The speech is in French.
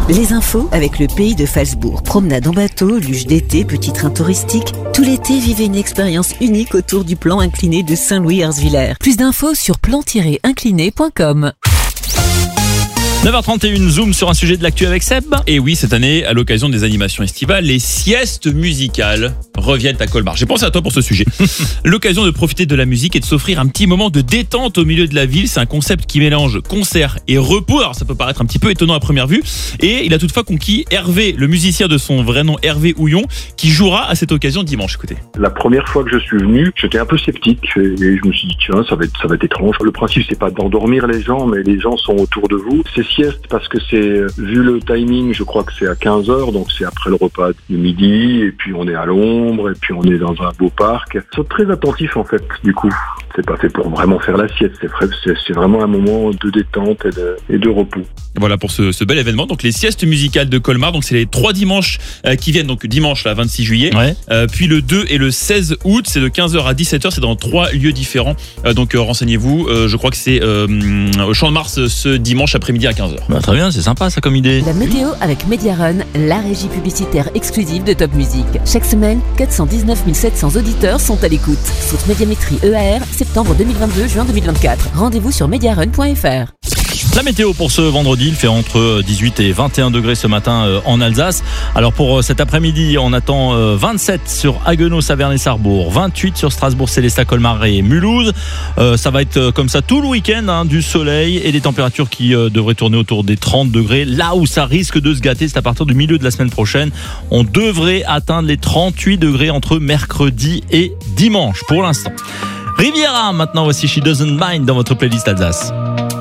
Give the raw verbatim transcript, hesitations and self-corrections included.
Les infos avec le Pays de Phalsbourg. Promenade en bateau, luge d'été, petit train touristique. Tout l'été, vivez une expérience unique autour du plan incliné de Saint-Louis-Erzviller. Plus d'infos sur plan tiret incliné point com. neuf heures trente et un, zoom sur un sujet de l'actu avec Seb. Et oui, cette année, à l'occasion des animations estivales, les siestes musicales reviennent à Colmar. J'ai pensé à toi pour ce sujet. L'occasion de profiter de la musique et de s'offrir un petit moment de détente au milieu de la ville. C'est un concept qui mélange concert et repos. Alors ça peut paraître un petit peu étonnant à première vue. Et il a toutefois conquis Hervé, le musicien de son vrai nom Hervé Houillon, qui jouera à cette occasion dimanche. Écoutez. La première fois que je suis venu, j'étais un peu sceptique et je me suis dit tiens, ça va être, ça va être étrange. Le principe, c'est pas d'endormir les gens, mais les gens sont autour de vous. C'est sieste parce que c'est, vu le timing, je crois que c'est à quinze heures, donc c'est après le repas du midi, et puis on est à l'ombre, et puis on est dans un beau parc. Ils sont très attentifs en fait, du coup. C'est pas fait pour vraiment faire la sieste, c'est, vrai, c'est, c'est vraiment un moment de détente et de, et de repos. Voilà pour ce, ce bel événement, donc les siestes musicales de Colmar, donc c'est les trois dimanches euh, qui viennent, donc dimanche là, vingt-six juillet, ouais. euh, puis le deux et le seize août, c'est de quinze heures à dix-sept heures, c'est dans trois lieux différents, euh, donc euh, renseignez-vous, euh, je crois que c'est euh, au Champ de Mars ce dimanche après-midi à quinze heures. Bah, très bien, c'est sympa ça comme idée. La météo avec Mediarun, la régie publicitaire exclusive de Top Music. Chaque semaine, quatre cent dix-neuf mille sept cents auditeurs sont à l'écoute. Source Médiamétrie E A R, septembre deux mille vingt-deux, juin deux mille vingt-quatre. Rendez-vous sur mediarun point f r. La météo pour ce vendredi, il fait entre dix-huit et vingt et un degrés ce matin en Alsace. Alors pour cet après-midi, on attend vingt-sept sur Haguenau, Saverne et Sarrebourg, vingt-huit sur Strasbourg, Célestat, Colmar et Mulhouse. Euh, ça va être comme ça tout le week-end, hein, du soleil et des températures qui euh, devraient tourner autour des trente degrés. Là où ça risque de se gâter, c'est à partir du milieu de la semaine prochaine. On devrait atteindre les trente-huit degrés entre mercredi et dimanche pour l'instant. Riviera, maintenant voici She Doesn't Mind dans votre playlist Alsace.